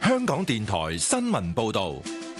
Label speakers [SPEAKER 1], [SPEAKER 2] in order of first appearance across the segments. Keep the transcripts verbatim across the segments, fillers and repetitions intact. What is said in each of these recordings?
[SPEAKER 1] 香港電台新聞報道。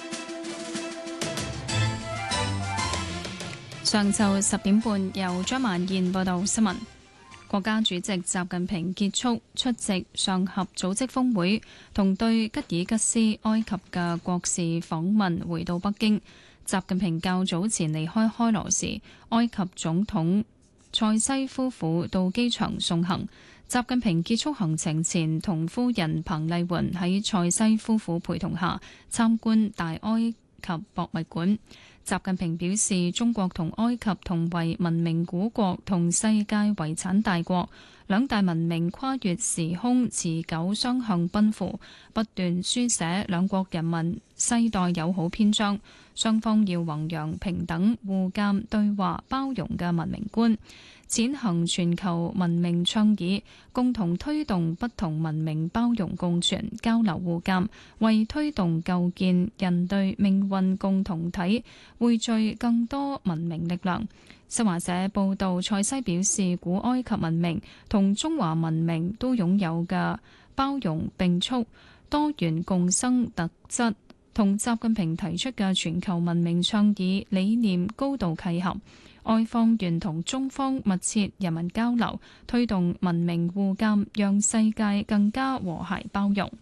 [SPEAKER 2] 上晝十點半，由張曼燕報道新聞。國家主席習近平結束出席上合組織峰會同對吉爾吉斯、埃及嘅國事訪問，回到北京。習近平較早前離開開羅時，埃及總統塞西夫婦到機場送行。習近平結束行程前，同夫人彭麗媛喺塞西夫婦陪同下參觀大埃及博物館。習近平表示，中國同埃及同為文明古國同世界遺產大國，兩大文明跨越時空，持久雙向奔赴，不斷書寫兩國人民世代友好篇章。雙方要弘揚平等、互鑒、對話、包容嘅文明觀，踐行全球文明倡議，共同推動不同文明包容共存、交流互鑒，為推動構建人類命運共同體匯聚更多文明力量。新華社報道，塞西表示，古埃及文明同中華文明都擁有嘅包容並蓄、多元共生特質，同習近平提出嘅全球文明倡議理念高度契合。埃方願同中方密切人民交流，推動文明互鑒，讓世界更加和諧包容。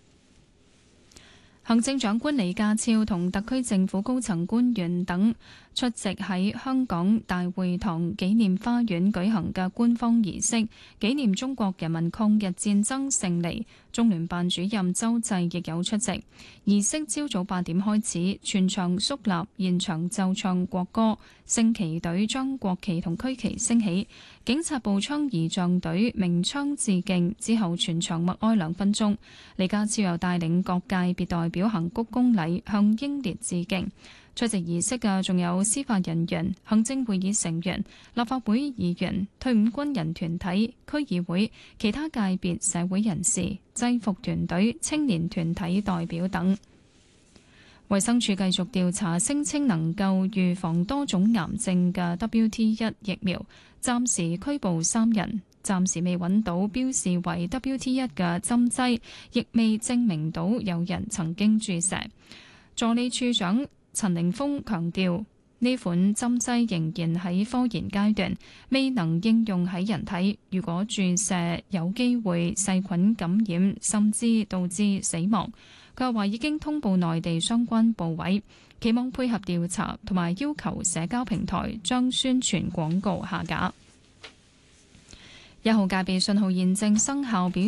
[SPEAKER 2] 行政長官李家超同特區政府高層官員等出席喺香港大會堂紀念花園舉行嘅官方儀式，紀念中國人民抗日戰爭勝利。中聯辦主任周濟亦有出席。儀式朝早八點開始，全場肅立，現場奏唱國歌，升旗隊將國旗同區旗升起，警察步槍儀仗隊鳴槍致敬，之後全場默哀兩分鐘。李家超又帶領各界別代表行鞠躬禮，向英烈致敬。出席儀式嘅仲有司法人員、行政會議成員、立法會議員、退伍軍人團體、區議會、其他界別社會人士、制服團隊、青年團體代表等。衛生署繼續調查聲稱能夠預防多種癌症嘅 W T 一疫苗，暫時拘捕三人，暫時未揾到標示為 W T 一嘅針劑，亦未證明到有人曾經注射。助理處長陳凌峰強調，呢款針劑仍然喺科研階段，未能應用喺人體。如果注射，有機會細菌感染，甚至導致死亡。佢話已經通報內地相關部委，期望配合調查，同埋要求社交平台將宣傳廣告下架。一號戒備信號現正生效，表